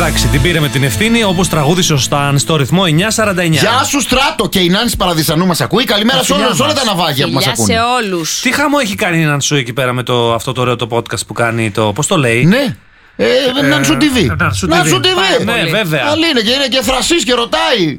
Εντάξει, την πήρε με την ευθύνη, όπως τραγούδισε ο Σταν στο ρυθμό 949. Γεια σου, Στράτο! Και η Νάνση Παραδισανού μας ακούει. Καλημέρα σε όλα τα ναυάγια που μας ακούν. Γεια σε όλους. Τι χαμό έχει κάνει η Νάνσου εκεί πέρα με αυτό το ωραίο το podcast που κάνει το. Πώς το λέει? Ναι. Νάνσου TV. Νάνσου TV. Ναι, βέβαια. Καλή είναι και είναι και θρασής και ρωτάει.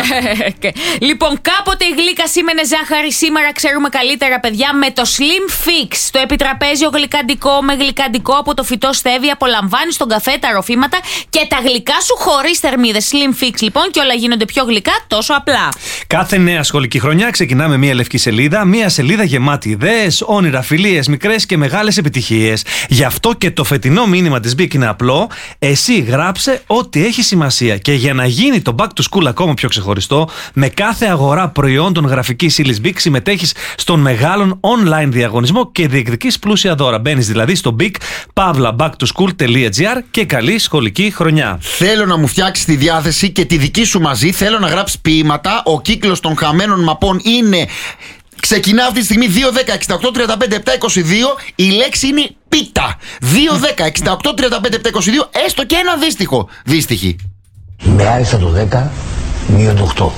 Λοιπόν, κάποτε η γλύκα σήμαινε ζάχαρη. Σήμερα ξέρουμε καλύτερα, παιδιά, με το Slim Fix. Το επιτραπέζιο γλυκαντικό με γλυκαντικό από το φυτό στέβι. Απολαμβάνεις τον καφέ, τα ροφήματα και τα γλυκά σου χωρίς θερμίδες. Slim Fix, λοιπόν, και όλα γίνονται πιο γλυκά τόσο απλά. Κάθε νέα σχολική χρονιά ξεκινάμε μια λευκή σελίδα. Μια σελίδα γεμάτη ιδέες, όνειρα, φιλίες, μικρές και μεγάλες επιτυχίες. Γι' αυτό και το φετινό μήνυμα της BIC είναι απλό. Εσύ γράψε ό,τι έχει σημασία. Και για να γίνει το back to school ακόμα πιο ξεχωριστό, με κάθε αγορά προϊόντων γραφικής ύλης BIC συμμετέχεις στον μεγάλο online διαγωνισμό και διεκδικείς πλούσια δώρα. Μπαίνεις δηλαδή στο bic.pavlabacktoSchool.gr και καλή σχολική χρονιά. Θέλω να μου φτιάξεις τη διάθεση και τη δική σου μαζί. Θέλω να γράψεις ποίηματα. Ο κύκλος των χαμένων μαπών είναι. Ξεκινά αυτή τη στιγμή 2-10-68-35-7-22. Η λέξη είναι πίτα. 2-10-68-35-7-22. Έστω και ένα δύστιχη. Με άριστα το 10 μείον το 8.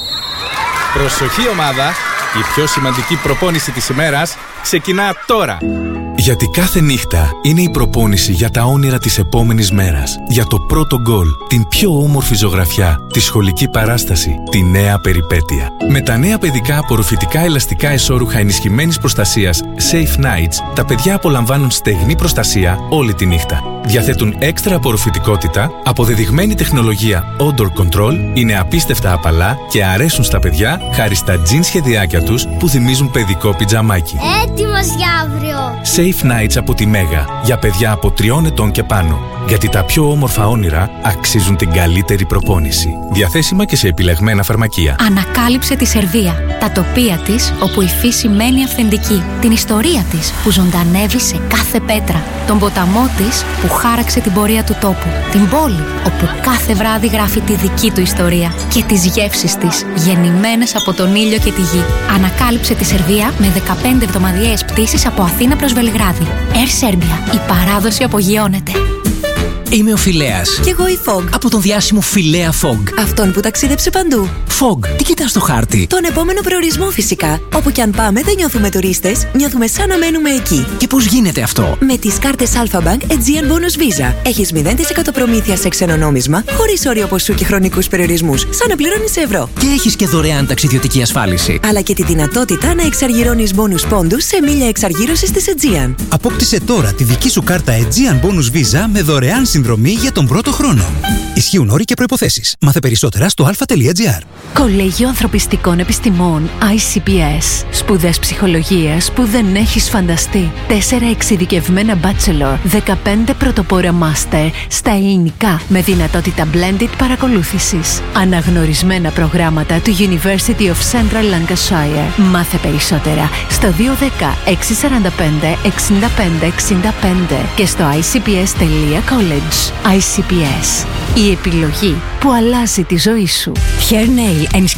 Προσοχή ομάδα, η πιο σημαντική προπόνηση της ημέρας ξεκινά τώρα. Γιατί κάθε νύχτα είναι η προπόνηση για τα όνειρα της επόμενης μέρας. Για το πρώτο γκολ, την πιο όμορφη ζωγραφιά, τη σχολική παράσταση, τη νέα περιπέτεια. Με τα νέα παιδικά απορροφητικά ελαστικά εσώρουχα ενισχυμένης προστασίας Safe Nights, τα παιδιά απολαμβάνουν στεγνή προστασία όλη τη νύχτα. Διαθέτουν έξτρα απορροφητικότητα, αποδεδειγμένη τεχνολογία Odor Control, είναι απίστευτα απαλά και αρέσουν στα παιδιά χάρη στα τζιν σχεδιάκια τους που θυμίζουν παιδικό πιτζαμάκι. Έτοιμος για αύριο! Safe Nights από τη Μέγα, για παιδιά από 3 ετών και πάνω. Γιατί τα πιο όμορφα όνειρα αξίζουν την καλύτερη προπόνηση. Διαθέσιμα και σε επιλεγμένα φαρμακεία. Ανακάλυψε τη Σερβία, τα τοπία της όπου η φύση μένει αυθεντική. Την ιστορία της που ζωντανεύει σε κάθε πέτρα. Τον ποταμό της που χάραξε την πορεία του τόπου. Την πόλη όπου κάθε βράδυ γράφει τη δική του ιστορία. Και τις γεύσεις της γεννημένες από τον ήλιο και τη γη. Ανακάλυψε τη Σερβία με 15 εβδομαδιαίες πτήσεις από Αθήνα προς Βελιγράδι. Air Serbia. Η παράδοση απογειώνεται. Είμαι ο Φιλέας. Κι εγώ η Fog. Από τον διάσημο Φιλέα Fog. Αυτόν που ταξίδεψε παντού. Fog, τι κοιτάς στο χάρτη? Τον επόμενο προορισμό φυσικά. Όπου κι αν πάμε δεν νιώθουμε τουρίστες, νιώθουμε σαν να μένουμε εκεί. Και πώς γίνεται αυτό? Με τις κάρτες Alpha Bank Aegean Bonus Visa. Έχεις 0% προμήθεια σε ξένο νόμισμα, χωρίς όριο ποσού και χρονικούς περιορισμούς, σαν να πληρώνεις σε ευρώ. Και έχεις και δωρεάν ταξιδιωτική ασφάλιση. Αλλά και τη δυνατότητα να εξαργυρώνεις bonus πόντους σε μίλια εξαργύρωσης της Aegean. Απόκτησε τώρα τη δική σου κάρτα Aegean Bonus Visa με δωρεάν συνδρομή για τον πρώτο χρόνο. Ισχύουν όροι και προϋποθέσεις. Μάθε περισσότερα στο alpha.gr. Κολέγιο Ανθρωπιστικών Επιστημών ICPS. Σπουδές ψυχολογίας που δεν έχεις φανταστεί. 4 εξειδικευμένα bachelor, 15 πρωτοπόρα master στα ελληνικά με δυνατότητα blended παρακολούθησης. Αναγνωρισμένα προγράμματα του University of Central Lancashire. Μάθε περισσότερα στο 210 645 65 65 και στο icps.college. ICPS. Η επιλογή που αλλάζει τη ζωή σου. Hair Nail